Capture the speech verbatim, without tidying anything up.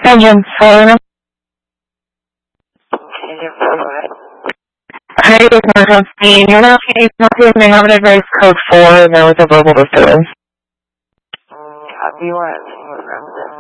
Engine four. Hi, it's Marshall Steen. You're not you may have an advice code four and there was a verbal disturbance. Mm, we weren't